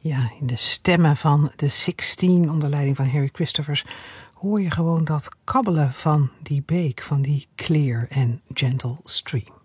Ja, in de stemmen van de 16 onder leiding van Harry Christophers hoor je gewoon dat kabbelen van die beek, van die clear and gentle stream.